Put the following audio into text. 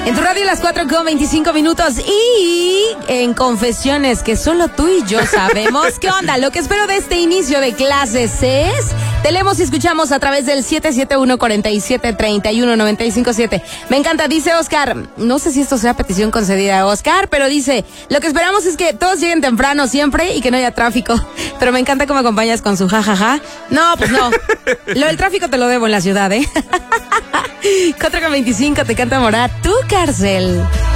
En tu radio las 4:25 y en confesiones que solo tú y yo sabemos. ¿Qué onda? Lo que espero de este inicio de clases es... Te leemos y escuchamos a través del 771-47-31-957. Me encanta, dice Oscar. No sé si esto sea petición concedida a Oscar, pero dice, lo que esperamos es que todos lleguen temprano siempre y que no haya tráfico. Pero me encanta cómo acompañas con su jajaja. No, pues no. Lo del tráfico te lo debo en la ciudad, 4:25, te canta Morat, tu cárcel.